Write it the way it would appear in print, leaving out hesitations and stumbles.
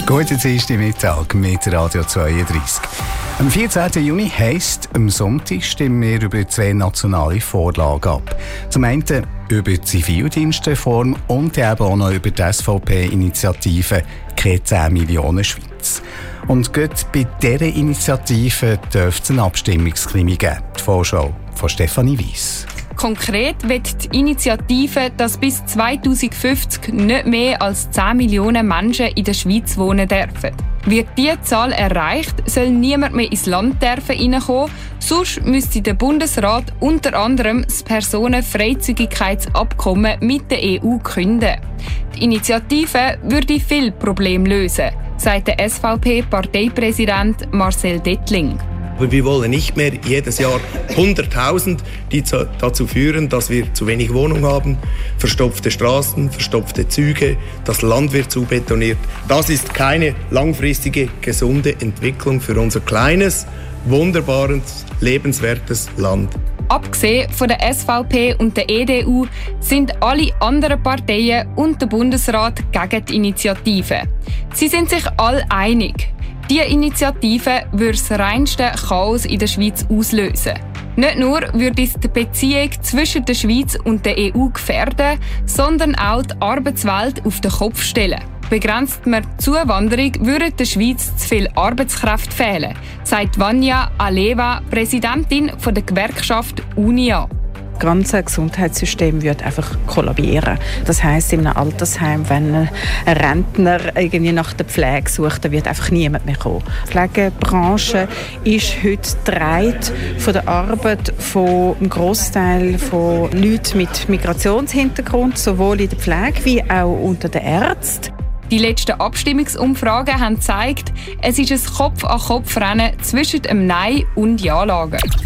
Guten Dienstagmittag mit Radio 32. Am 14. Juni heisst, am Sonntag stimmen wir über 2 nationale Vorlagen ab. Zum einen über die Zivildienstreform und eben auch noch über die SVP-Initiative «Keine 10 Millionen Schweiz». Und gerade bei dieser Initiative dürfte es eine Abstimmungsklima geben. Die Vorschau von Stefanie Weiss. Konkret wird die Initiative, dass bis 2050 nicht mehr als 10 Millionen Menschen in der Schweiz wohnen dürfen. Wird diese Zahl erreicht, soll niemand mehr ins Land reinkommen, sonst müsste der Bundesrat unter anderem das Personenfreizügigkeitsabkommen mit der EU künden. Die Initiative würde viele Probleme lösen, sagt der SVP-Parteipräsident Marcel Dettling. Aber wir wollen nicht mehr jedes Jahr 100.000, die dazu führen, dass wir zu wenig Wohnungen haben, verstopfte Straßen, verstopfte Züge, das Land wird zubetoniert. Das ist keine langfristige, gesunde Entwicklung für unser kleines, wunderbares, lebenswertes Land. Abgesehen von der SVP und der EDU sind alle anderen Parteien und der Bundesrat gegen die Initiative. Sie sind sich alle einig. Diese Initiative würde das reinste Chaos in der Schweiz auslösen. Nicht nur würde es die Beziehung zwischen der Schweiz und der EU gefährden, sondern auch die Arbeitswelt auf den Kopf stellen. Begrenzt man die Zuwanderung, würde der Schweiz zu viel Arbeitskraft fehlen, sagt Vanja Aleva, Präsidentin der Gewerkschaft Unia. Das ganze Gesundheitssystem wird einfach kollabieren. Das heisst, in einem Altersheim, wenn ein Rentner irgendwie nach der Pflege sucht, dann wird einfach niemand mehr kommen. Die Pflegebranche ist heute getragen von der Arbeit von einem Grossteil von Leuten mit Migrationshintergrund, sowohl in der Pflege wie auch unter den Ärzten. Die letzten Abstimmungsumfragen haben gezeigt, es ist ein Kopf-an-Kopf-Rennen zwischen dem Nein- und Ja-Lager.